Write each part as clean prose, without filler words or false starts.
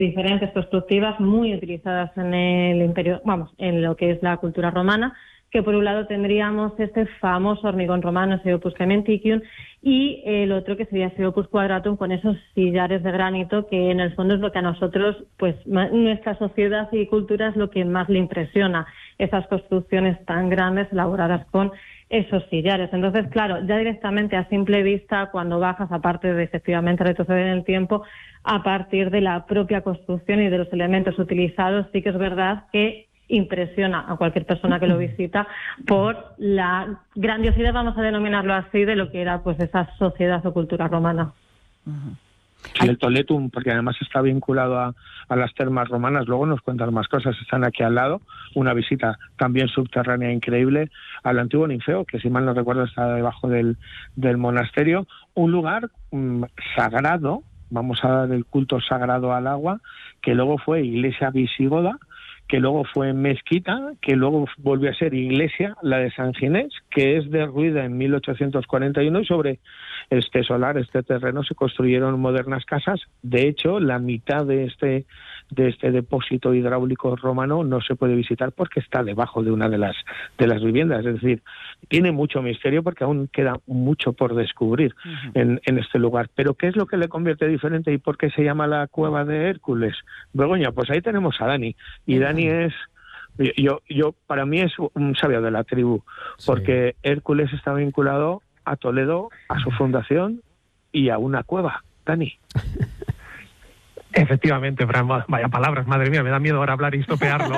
diferentes constructivas muy utilizadas en el imperio, en lo que es la cultura romana, que por un lado tendríamos este famoso hormigón romano, ese Opus Cementicum, y el otro que sería ese Opus Quadratum con esos sillares de granito, que en el fondo es lo que a nosotros, pues nuestra sociedad y cultura es lo que más le impresiona, esas construcciones tan grandes elaboradas con esos sillares. Entonces, claro, ya directamente a simple vista, cuando bajas, aparte de efectivamente retroceder en el tiempo, a partir de la propia construcción y de los elementos utilizados, sí que es verdad que impresiona a cualquier persona que lo visita por la grandiosidad, vamos a denominarlo así, de lo que era pues esa sociedad o cultura romana. Sí, el Toletum, porque además está vinculado a las termas romanas. Luego nos cuentan más cosas, están aquí al lado. Una visita también subterránea increíble al antiguo Ninfeo, que si mal no recuerdo está debajo del monasterio. Un lugar sagrado, vamos a dar el culto sagrado al agua, que luego fue iglesia visigoda, que luego fue mezquita, que luego volvió a ser iglesia, la de San Ginés, que es derruida en 1841, y sobre este solar, este terreno, se construyeron modernas casas. De hecho, la mitad de este depósito hidráulico romano no se puede visitar porque está debajo de una de las viviendas. Es decir, tiene mucho misterio porque aún queda mucho por descubrir en este lugar. Pero ¿qué es lo que le convierte diferente y por qué se llama la cueva de Hércules? Begoña, pues ahí tenemos a Dani. Y Dani es, yo para mí es un sabio de la tribu, porque Hércules está vinculado a Toledo, a su fundación y a una cueva. Dani. Efectivamente, Fran, vaya palabras, madre mía, me da miedo ahora hablar y estropearlo.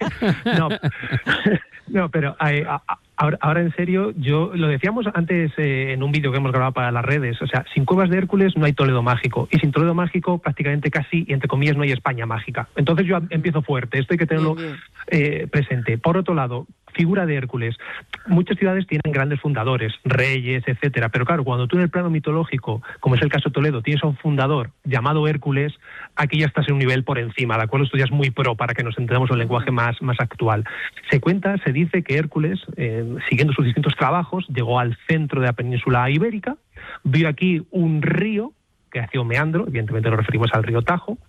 No, pero ahora en serio, yo lo decíamos antes en un vídeo que hemos grabado para las redes, o sea, sin cuevas de Hércules no hay Toledo mágico, y sin Toledo mágico prácticamente casi, entre comillas, no hay España mágica. Entonces yo empiezo fuerte, esto hay que tenerlo presente. Por otro lado, figura de Hércules. Muchas ciudades tienen grandes fundadores, reyes, etcétera, pero claro, cuando tú en el plano mitológico, como es el caso de Toledo, tienes a un fundador llamado Hércules, aquí ya estás en un nivel por encima, ¿de acuerdo? Esto ya es muy pro para que nos entendamos en un lenguaje más actual. Se dice que Hércules, siguiendo sus distintos trabajos, llegó al centro de la península ibérica, vio aquí un río que hacía un meandro, evidentemente nos referimos al río Tajo,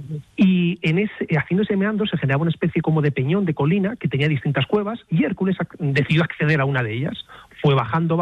y haciendo ese meandro se generaba una especie como de peñón, de colina, que tenía distintas cuevas, y Hércules decidió acceder a una de ellas. Fue bajando,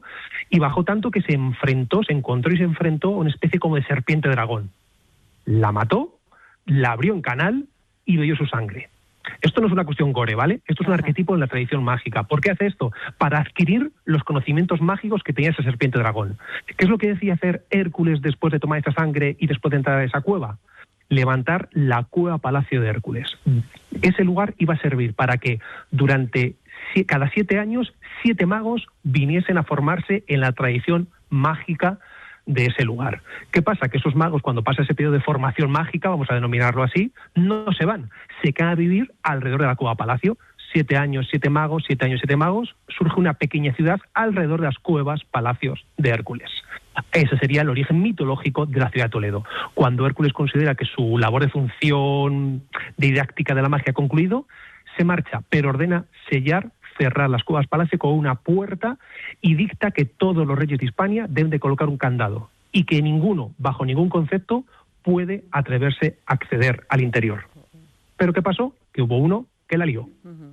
y bajó tanto que se encontró a una especie como de serpiente dragón. La mató, la abrió en canal y bebió su sangre. Esto no es una cuestión gore, ¿vale? Esto es un arquetipo en la tradición mágica. ¿Por qué hace esto? Para adquirir los conocimientos mágicos que tenía esa serpiente dragón. ¿Qué es lo que decía hacer Hércules después de tomar esa sangre y después de entrar a esa cueva? Levantar la cueva Palacio de Hércules. Ese lugar iba a servir para que durante cada 7 años 7 magos viniesen a formarse en la tradición mágica de ese lugar. ¿Qué pasa? Que esos magos, cuando pasa ese periodo de formación mágica, vamos a denominarlo así, no se van, se quedan a vivir alrededor de la cueva Palacio. 7 años, 7 magos, 7 años, 7 magos, surge una pequeña ciudad alrededor de las cuevas Palacios de Hércules. Ese sería el origen mitológico de la ciudad de Toledo. Cuando Hércules considera que su labor de función didáctica de la magia ha concluido, se marcha, pero ordena cerrar las cuevas Palacio con una puerta y dicta que todos los reyes de Hispania deben de colocar un candado y que ninguno, bajo ningún concepto, puede atreverse a acceder al interior. ¿Pero qué pasó? Que hubo uno que la lió.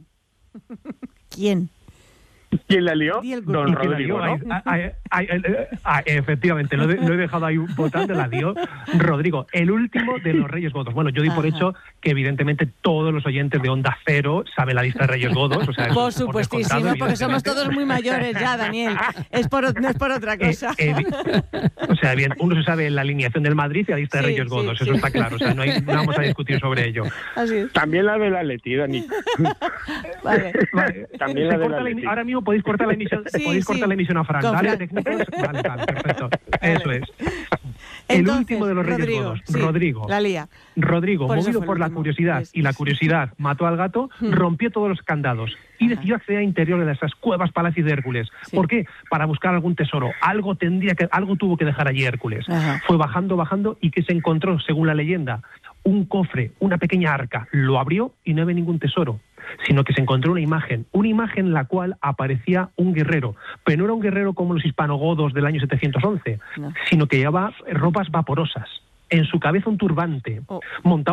¿Quién? ¿Quién la lió? Don Rodrigo, ¿no? Efectivamente, lo he dejado ahí votando, la dio Rodrigo, el último de los Reyes Godos. Bueno, yo di por hecho que evidentemente todos los oyentes de Onda Cero saben la lista de Reyes Godos. O sea, por supuestísimo, porque somos todos muy mayores ya, Daniel. No es por otra cosa. O sea, bien, uno se sabe la alineación del Madrid y la lista de Reyes Godos, eso está claro. O sea, no vamos a discutir sobre ello. Así es. También la del Atleti, Dani. Vale. También la del Atleti. Ahora mismo podéis cortar la emisión, cortar la emisión a Fran, ¿vale? Técnicos, vale, perfecto. Eso es. El Entonces, último de los Reyes Godos, Rodrigo. La lía. Rodrigo, movido por la curiosidad, y la curiosidad mató al gato, rompió todos los candados y decidió acceder al interior de esas cuevas Palacios de Hércules. Sí. ¿Por qué? Para buscar algún tesoro. Algo tuvo que dejar allí Hércules. Ajá. Fue bajando y que se encontró, según la leyenda, un cofre, una pequeña arca. Lo abrió y no había ningún tesoro, sino que se encontró una imagen en la cual aparecía un guerrero, pero no era un guerrero como los hispanogodos del año 711, sino que llevaba ropas vaporosas, en su cabeza un turbante, montado